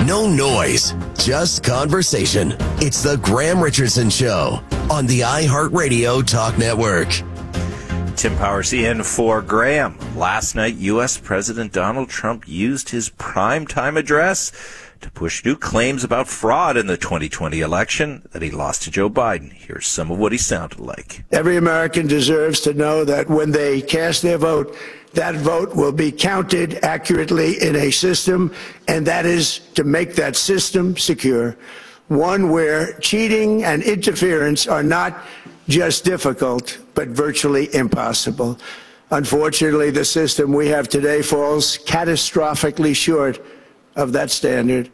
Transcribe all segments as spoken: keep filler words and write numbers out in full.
No noise, just conversation. It's the Graham Richardson Show on the iHeartRadio Talk Network. Tim Powers in for Graham. Last night, U S. President Donald Trump used his primetime address to push new claims about fraud in the twenty twenty election that he lost to Joe Biden. Here's some of what he sounded like. Every American deserves to know that when they cast their vote, that vote will be counted accurately in a system, and that is to make that system secure, one where cheating and interference are not just difficult, but virtually impossible. Unfortunately, the system we have today falls catastrophically short of that standard.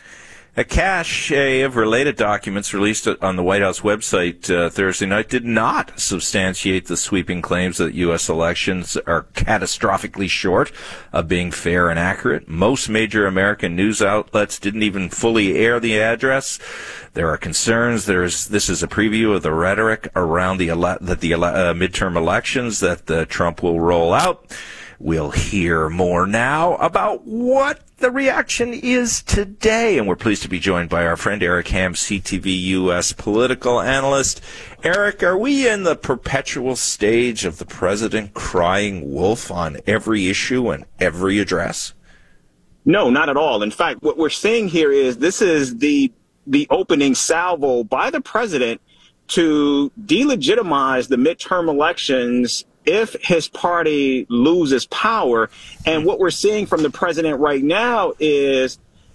A cache of related documents released on the White House website uh, Thursday night did not substantiate the sweeping claims that U S elections are catastrophically short of being fair and accurate. Most major American news outlets didn't even fully air the address. There are concerns. There's this is a preview of the rhetoric around the ele- that the ele- uh, midterm elections that uh, Trump will roll out. We'll hear more now about what the reaction is today. And we're pleased to be joined by our friend Eric Ham, C T V U S political analyst. Eric, are we in the perpetual stage of the president crying wolf on every issue and every address? No, not at all. In fact, what we're seeing here is this is the the opening salvo by the president to delegitimize the midterm elections if his party loses power. And what we're seeing from the president right now is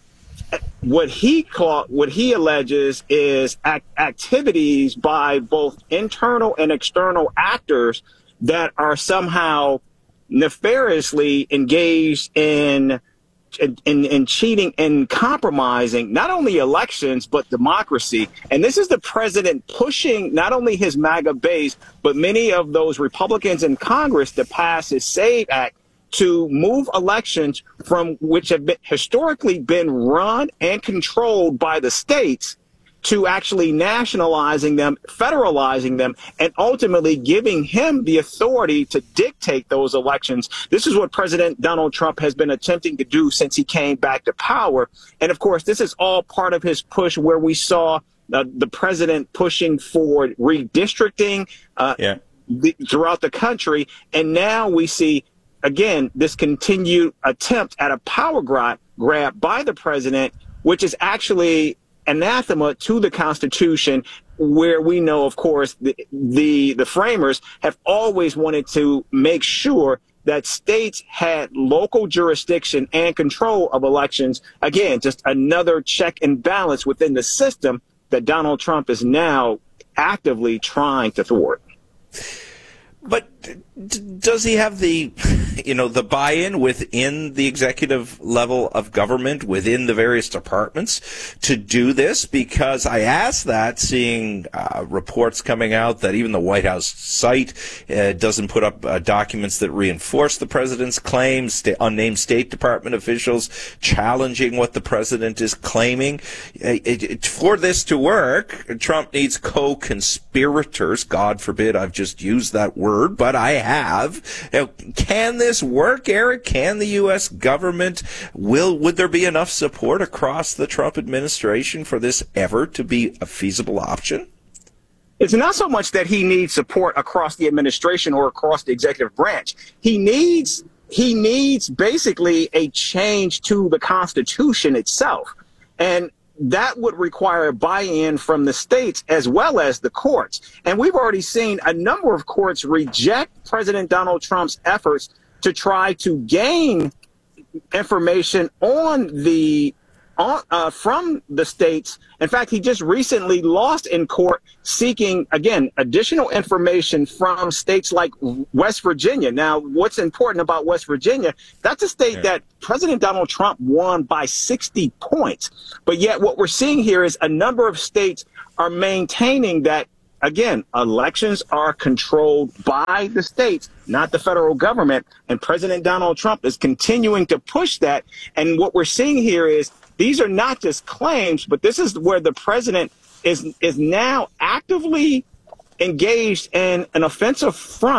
what he call, what he alleges is act- activities by both internal and external actors that are somehow nefariously engaged in In, in, in cheating and compromising not only elections, but democracy. And this is the president pushing not only his MAGA base, but many of those Republicans in Congress to pass his SAVE Act to move elections from which have been, historically been run and controlled by the states to actually nationalizing them, federalizing them, and ultimately giving him the authority to dictate those elections. This is what President Donald Trump has been attempting to do since he came back to power. And of course, this is all part of his push where we saw uh, the president pushing for redistricting uh, yeah. the, throughout the country. And now we see, again, this continued attempt at a power grab, grab by the president, which is actually anathema to the Constitution, where we know, of course, the, the the framers have always wanted to make sure that states had local jurisdiction and control of elections. Again, just another check and balance within the system that Donald Trump is now actively trying to thwart. But d- does he have the, you know, the buy-in within the executive level of government, within the various departments to do this? Because I asked that, seeing uh, reports coming out that even the White House site uh, doesn't put up uh, documents that reinforce the president's claims, st- unnamed State Department officials challenging what the president is claiming. Uh, it, it, for this to work, Trump needs co-conspirators. God forbid I've just used that word, but I have. Now, can this work, Eric? Can the U S government, will, would there be enough support across the Trump administration for this ever to be a feasible option? It's not so much that he needs support across the administration or across the executive branch. He needs, he needs basically a change to the Constitution itself. And that would require buy-in from the states as well as the courts. And we've already seen a number of courts reject President Donald Trump's efforts to try to gain information on the on, uh, from the states. In fact, he just recently lost in court seeking, again, additional information from states like West Virginia. Now, what's important about West Virginia, that's a state yeah. that President Donald Trump won by sixty points. But yet what we're seeing here is a number of states are maintaining that, again, elections are controlled by the states, not the federal government. And President Donald Trump is continuing to push that. And what we're seeing here is these are not just claims, but this is where the president is is now actively engaged in an offensive front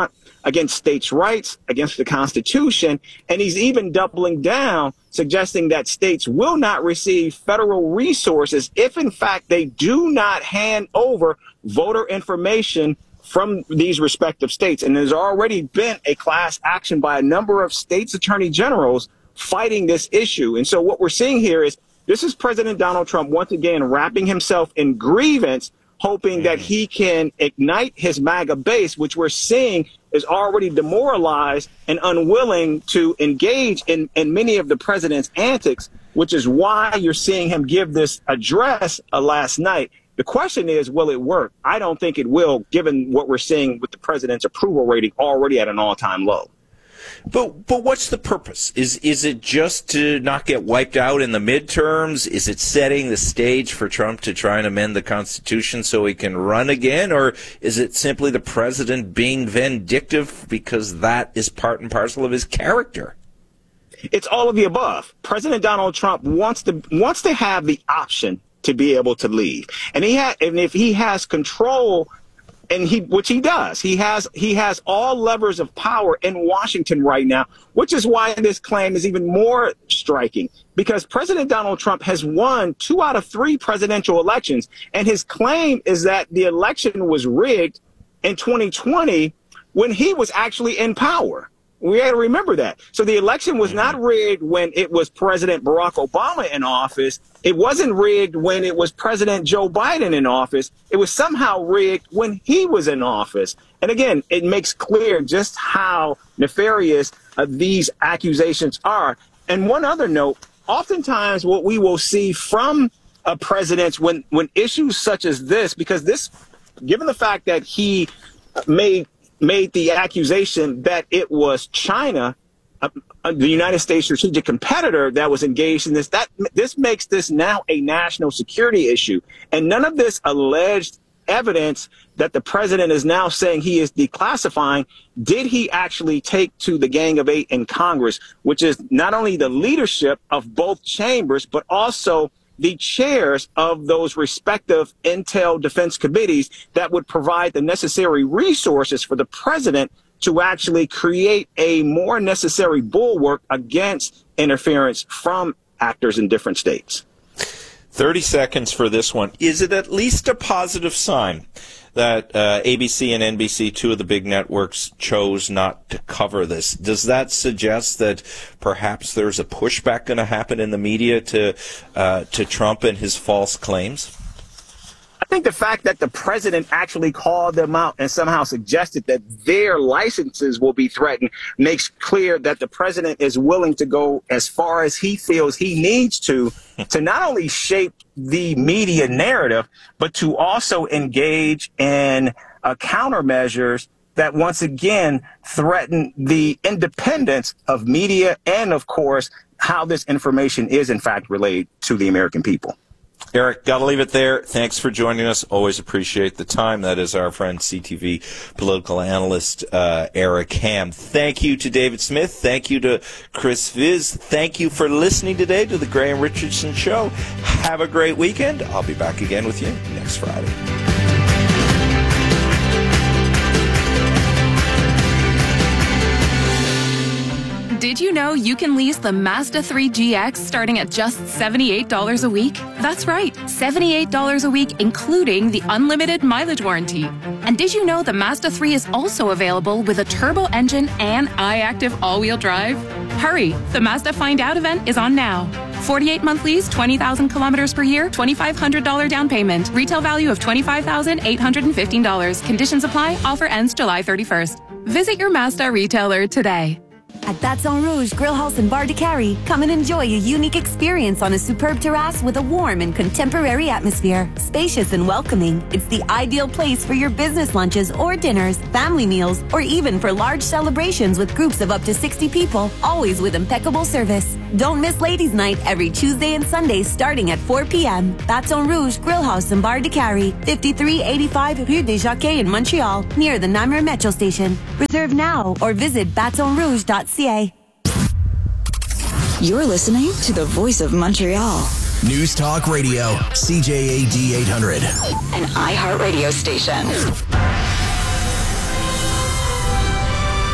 against states' rights, against the Constitution, and he's even doubling down, suggesting that states will not receive federal resources if, in fact, they do not hand over voter information from these respective states. And there's already been a class action by a number of states' attorney generals fighting this issue. And so what we're seeing here is this is President Donald Trump once again wrapping himself in grievance, hoping that he can ignite his MAGA base, which we're seeing is already demoralized and unwilling to engage in, in many of the president's antics, which is why you're seeing him give this address uh, last night. The question is, will it work? I don't think it will, given what we're seeing with the president's approval rating already at an all-time low. But but what's the purpose? Is is it just to not get wiped out in the midterms? Is it setting the stage for Trump to try and amend the Constitution so he can run again? Or is it simply the president being vindictive because that is part and parcel of his character? It's all of the above. President Donald Trump wants to wants to have the option to be able to leave. And he ha- and if he has control, and he, which he does, he has, he has all levers of power in Washington right now, which is why this claim is even more striking, because President Donald Trump has won two out of three presidential elections. And his claim is that the election was rigged in twenty twenty when he was actually in power. We got to remember that. So the election was not rigged when it was President Barack Obama in office. It wasn't rigged when it was President Joe Biden in office. It was somehow rigged when he was in office. And again, it makes clear just how nefarious uh, these accusations are. And one other note, oftentimes what we will see from uh, presidents when, when issues such as this, because this, given the fact that he made made the accusation that it was China, uh, uh, the United States strategic competitor, that was engaged in this, that this makes this now a national security issue. And none of this alleged evidence that the president is now saying he is declassifying did he actually take to the Gang of Eight in Congress, which is not only the leadership of both chambers, but also the chairs of those respective intel defense committees that would provide the necessary resources for the president to actually create a more necessary bulwark against interference from actors in different states. thirty seconds for this one. Is it at least a positive sign that uh, A B C and N B C, two of the big networks, chose not to cover this? Does that suggest that perhaps there's a pushback going to happen in the media to uh, to Trump and his false claims? I think the fact that the president actually called them out and somehow suggested that their licenses will be threatened makes clear that the president is willing to go as far as he feels he needs to, to not only shape the media narrative, but to also engage in uh, countermeasures that once again threaten the independence of media and, of course, how this information is in fact relayed to the American people. Eric, got to leave it there. Thanks for joining us. Always appreciate the time. That is our friend C T V political analyst uh, Eric Ham. Thank you to David Smith. Thank you to Chris Viz. Thank you for listening today to the Graham Richardson Show. Have a great weekend. I'll be back again with you next Friday. Did you know you can lease the Mazda three G X starting at just seventy-eight dollars a week? That's right, seventy-eight dollars a week, including the unlimited mileage warranty. And did you know the Mazda three is also available with a turbo engine and iActive all-wheel drive? Hurry, the Mazda Find Out event is on now. forty-eight month lease, twenty thousand kilometers per year, two thousand five hundred dollars down payment. Retail value of twenty-five thousand eight hundred fifteen dollars. Conditions apply. Offer ends July thirty-first. Visit your Mazda retailer today. At Baton Rouge Grill House and Bar de Cary, come and enjoy a unique experience on a superb terrace with a warm and contemporary atmosphere. Spacious and welcoming, it's the ideal place for your business lunches or dinners, family meals, or even for large celebrations with groups of up to sixty people, always with impeccable service. Don't miss Ladies' Night every Tuesday and Sunday starting at four p.m. Baton Rouge Grill House and Bar de Cary, fifty-three eighty-five Rue des Jacquets in Montreal, near the Namur Metro Station. Reserve now or visit baton rouge dot c a. You're listening to the Voice of Montreal. News Talk Radio, C J A D eight hundred. An iHeart radio station.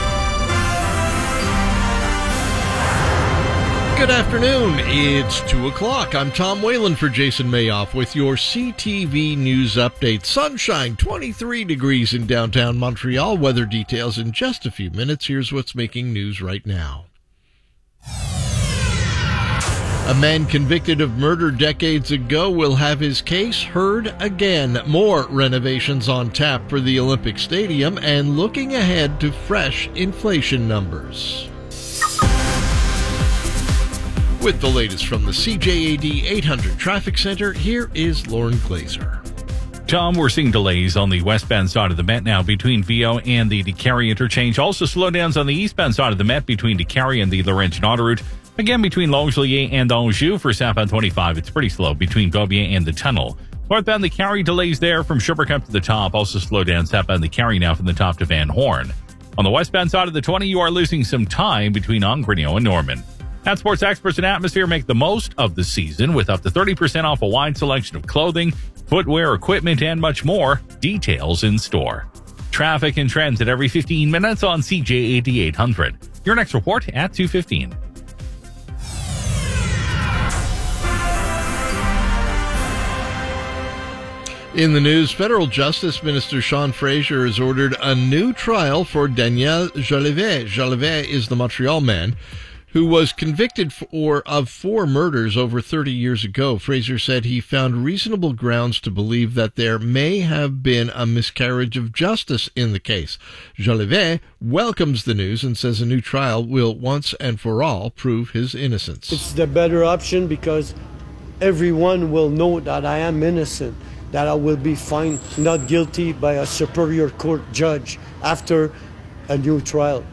Good afternoon. It's two o'clock. I'm Tom Whalen for Jason Mayoff with your C T V News Update. Sunshine, twenty-three degrees in downtown Montreal. Weather details in just a few minutes. Here's what's making news right now. A man convicted of murder decades ago will have his case heard again. More renovations on tap for the Olympic Stadium and looking ahead to fresh inflation numbers. With the latest from the C J A D eight hundred Traffic Center, here is Lauren Glazer. Tom, we're seeing delays on the westbound side of the Met now between Viau and the DeCarry interchange. Also slowdowns on the eastbound side of the Met between DeCarry and the Laurentian Autoroute. Again, between Longueuil and Anjou for southbound twenty-five, it's pretty slow between Beaubien and the tunnel. Northbound the Carry delays there from Sherbrooke to the top. Also slow down southbound the Carry now from the top to Van Horn. On the westbound side of the twenty, you are losing some time between Ongrenio and Norman. At Sports Experts and Atmosphere, make the most of the season with up to thirty percent off a wide selection of clothing, footwear, equipment, and much more. Details in store. Traffic and transit every fifteen minutes on C J A D eight hundred. Your next report at two fifteen. In the news, Federal Justice Minister Sean Fraser has ordered a new trial for Daniel Jolivet. Jolivet is the Montreal man who was convicted for, of four murders over thirty years ago. Fraser said he found reasonable grounds to believe that there may have been a miscarriage of justice in the case. Jolivet welcomes the news and says a new trial will once and for all prove his innocence. It's the better option because everyone will know that I am innocent, that I will be found not guilty by a superior court judge after a new trial.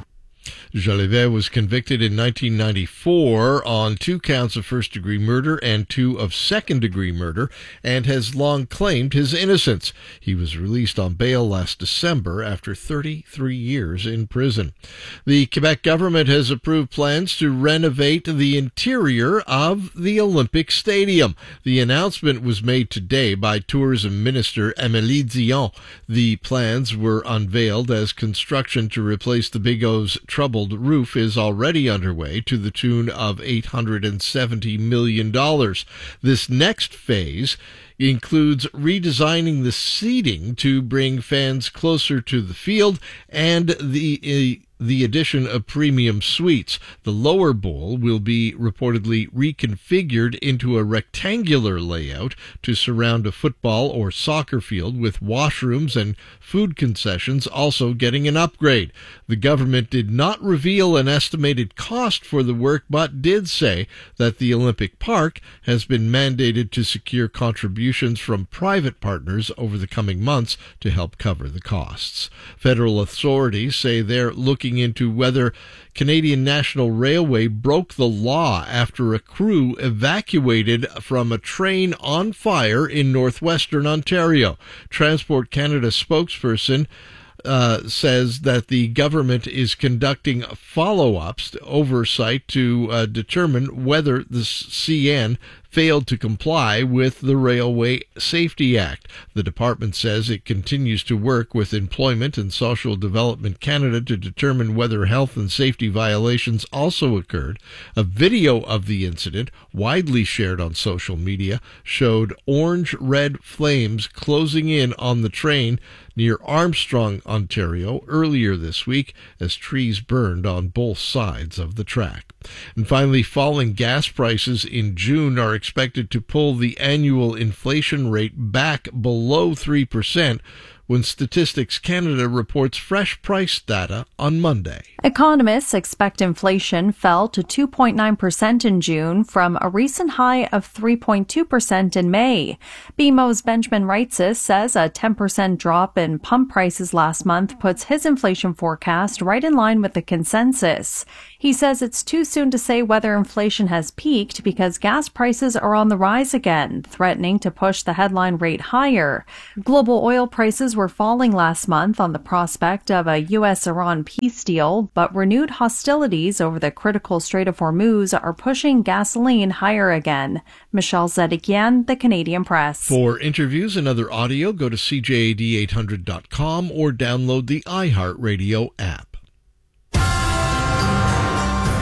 Jolivet was convicted in nineteen ninety-four on two counts of first-degree murder and two of second-degree murder and has long claimed his innocence. He was released on bail last December after thirty-three years in prison. The Quebec government has approved plans to renovate the interior of the Olympic Stadium. The announcement was made today by Tourism Minister Amélie Dion. The plans were unveiled as construction to replace the Big O's troubled roof is already underway to the tune of eight hundred seventy million dollars. This next phase includes redesigning the seating to bring fans closer to the field and the uh, the addition of premium suites. The lower bowl will be reportedly reconfigured into a rectangular layout to surround a football or soccer field, with washrooms and food concessions also getting an upgrade. The government did not reveal an estimated cost for the work, but did say that the Olympic Park has been mandated to secure contributions from private partners over the coming months to help cover the costs. Federal authorities say they're looking into whether Canadian National Railway broke the law after a crew evacuated from a train on fire in northwestern Ontario. Transport Canada spokesperson uh, says that the government is conducting follow-ups to oversight to uh, determine whether the C N failed to comply with the Railway Safety Act. The department says it continues to work with Employment and Social Development Canada to determine whether health and safety violations also occurred. A video of the incident, widely shared on social media, showed orange-red flames closing in on the train near Armstrong, Ontario, earlier this week as trees burned on both sides of the track. And finally, falling gas prices in June are expected to pull the annual inflation rate back below three percent when Statistics Canada reports fresh price data on Monday. Economists expect inflation fell to two point nine percent in June from a recent high of three point two percent in May. B M O's Benjamin Reitzes says a ten percent drop in pump prices last month puts his inflation forecast right in line with the consensus. He says it's too soon to say whether inflation has peaked because gas prices are on the rise again, threatening to push the headline rate higher. Global oil prices were falling last month on the prospect of a U S Iran peace deal, but renewed hostilities over the critical Strait of Hormuz are pushing gasoline higher again. Michelle Zedekian, The Canadian Press. For interviews and other audio, go to C J A D eight hundred dot com or download the iHeartRadio app.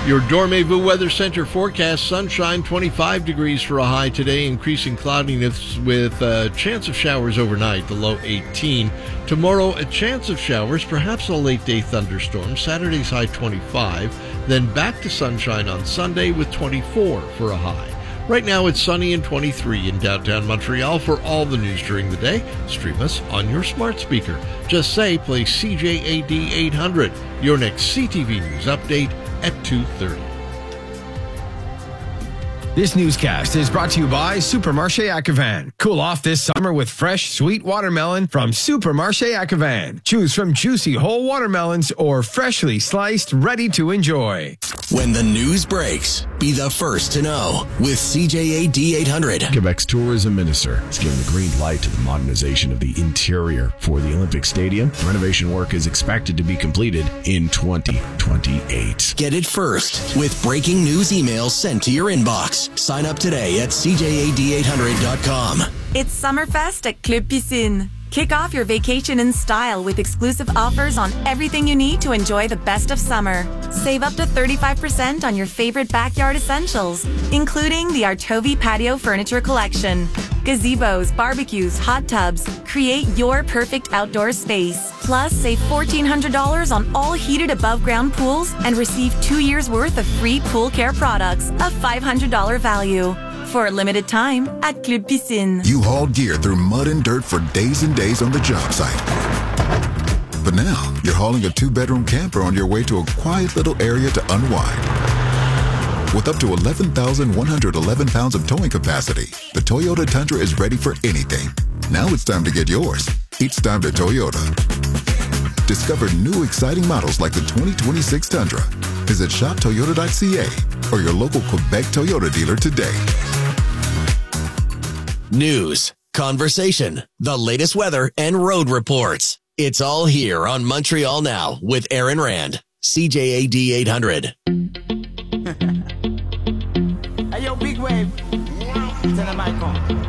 Your Dormez-vous Weather Center forecast: sunshine, twenty-five degrees for a high today, increasing cloudiness with a chance of showers overnight, the low eighteen. Tomorrow, a chance of showers, perhaps a late-day thunderstorm. Saturday's high twenty-five, then back to sunshine on Sunday with twenty-four for a high. Right now, it's sunny and twenty-three in downtown Montreal. For all the news during the day, stream us on your smart speaker. Just say, play C J A D eight hundred. Your next C T V News update at two thirty. This newscast is brought to you by Supermarché Acavan. Cool off this summer with fresh, sweet watermelon from Supermarché Acavan. Choose from juicy whole watermelons or freshly sliced, ready to enjoy. When the news breaks, be the first to know with C J A D eight hundred. Quebec's tourism minister has given the green light to the modernization of the interior for the Olympic Stadium. Renovation work is expected to be completed in twenty twenty-eight. Get it first with breaking news emails sent to your inbox. Sign up today at C J A D eight hundred dot com. It's Summerfest at Club Piscine. Kick off your vacation in style with exclusive offers on everything you need to enjoy the best of summer. Save up to thirty-five percent on your favorite backyard essentials, including the Artovi Patio Furniture Collection. Gazebos, barbecues, hot tubs. Create your perfect outdoor space. Plus, save fourteen hundred dollars on all heated above-ground pools and receive two years' worth of free pool care products, a five hundred dollars value. For a limited time at Club Piscine. You hauled gear through mud and dirt for days and days on the job site. But now, you're hauling a two-bedroom camper on your way to a quiet little area to unwind. With up to eleven thousand one hundred eleven pounds of towing capacity, the Toyota Tundra is ready for anything. Now it's time to get yours. It's time to Toyota. Discover new exciting models like the twenty twenty-six Tundra. Visit shop toyota dot c a or your local Quebec Toyota dealer today. News, conversation, the latest weather, and road reports. It's all here on Montreal Now with Aaron Rand, C J A D eight hundred. Hey, yo, Big Wave. Tell them I come.